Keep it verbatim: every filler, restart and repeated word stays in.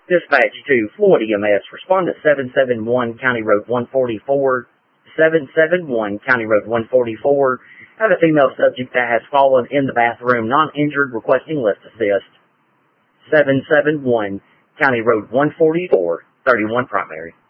Dispatch to Floyd E M S. Respondent seven seven one, County Road one forty-four. seven seven one, County Road one forty-four. Have a female subject that has fallen in the bathroom, non-injured, requesting lift assist. seven seven one, County Road one forty-four, thirty-one primary.